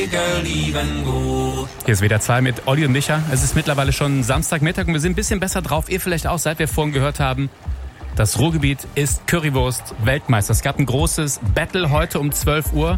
Hier ist WDR 2 mit Olli und Micha. Es ist mittlerweile schon Samstagmittag und wir sind ein bisschen besser drauf. Ihr vielleicht auch, seit wir vorhin gehört haben, das Ruhrgebiet ist Currywurst-Weltmeister. Es gab ein großes Battle heute um 12 Uhr.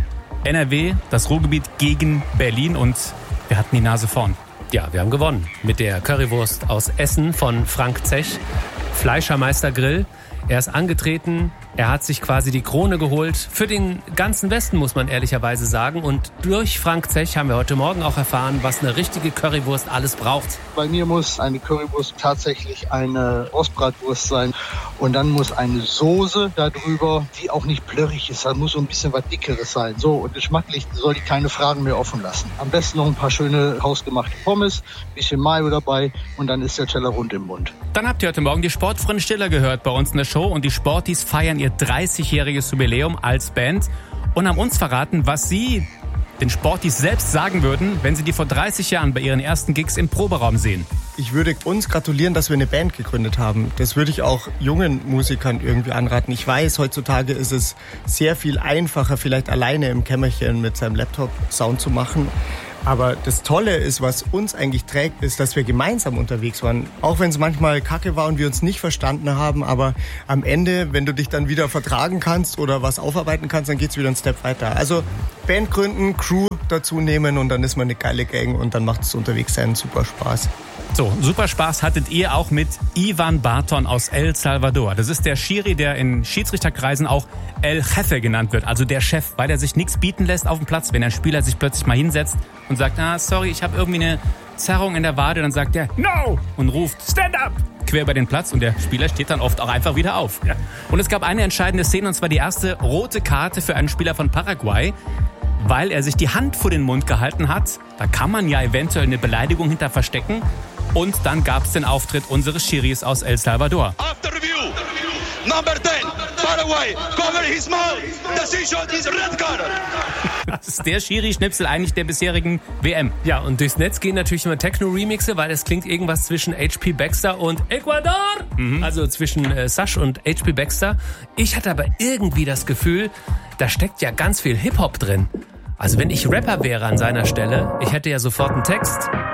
NRW, das Ruhrgebiet gegen Berlin und wir hatten die Nase vorn. Ja, wir haben gewonnen mit der Currywurst aus Essen von Frank Zech. Fleischermeister Grill. Er ist angetreten, er hat sich quasi die Krone geholt für den ganzen Westen, muss man ehrlicherweise sagen. Und durch Frank Zech haben wir heute Morgen auch erfahren, was eine richtige Currywurst alles braucht. Bei mir muss eine Currywurst tatsächlich eine Rostbratwurst sein. Und dann muss eine Soße darüber, die auch nicht plörrig ist. Da muss so ein bisschen was Dickeres sein. So, und geschmacklich soll die keine Fragen mehr offen lassen. Am besten noch ein paar schöne hausgemachte Pommes, bisschen Mayo dabei und dann ist der Teller rund im Mund. Dann habt ihr heute Morgen die Sportfreunde Stiller gehört bei uns in der Show und die Sportis feiern ihr 30-jähriges Jubiläum als Band und haben uns verraten, was sie den Sportis selbst sagen würden, wenn sie die vor 30 Jahren bei ihren ersten Gigs im Proberaum sehen. Ich würde uns gratulieren, dass wir eine Band gegründet haben. Das würde ich auch jungen Musikern irgendwie anraten. Ich weiß, heutzutage ist es sehr viel einfacher, vielleicht alleine im Kämmerchen mit seinem Laptop Sound zu machen. Aber das Tolle ist, was uns eigentlich trägt, ist, dass wir gemeinsam unterwegs waren. Auch wenn es manchmal kacke war und wir uns nicht verstanden haben. Aber am Ende, wenn du dich dann wieder vertragen kannst oder was aufarbeiten kannst, dann geht's wieder einen Step weiter. Also Band gründen, Crew dazu nehmen und dann ist man eine geile Gang und dann macht es unterwegs einen super Spaß. So, super Spaß hattet ihr auch mit Ivan Barton aus El Salvador. Das ist der Schiri, der in Schiedsrichterkreisen auch El Jefe genannt wird, also der Chef, weil er sich nichts bieten lässt auf dem Platz. Wenn ein Spieler sich plötzlich mal hinsetzt und sagt, sorry, ich habe irgendwie eine Zerrung in der Wade, dann sagt er, no! Und ruft, stand up! Quer über den Platz und der Spieler steht dann oft auch einfach wieder auf. Ja. Und es gab eine entscheidende Szene, und zwar die erste rote Karte für einen Spieler von Paraguay, weil er sich die Hand vor den Mund gehalten hat. Da kann man ja eventuell eine Beleidigung hinter verstecken. Und dann gab es den Auftritt unseres Schiris aus El Salvador. After review, number 10, Paraguay, cover his mouth. Decision is red card. Das ist der Schiri-Schnipsel eigentlich der bisherigen WM. Ja, und durchs Netz gehen natürlich immer Techno-Remixe, weil es klingt irgendwas zwischen HP Baxter und Ecuador. Also zwischen Sash und HP Baxter. Ich hatte aber irgendwie das Gefühl, da steckt ja ganz viel Hip-Hop drin. Also wenn ich Rapper wäre an seiner Stelle, ich hätte ja sofort einen Text.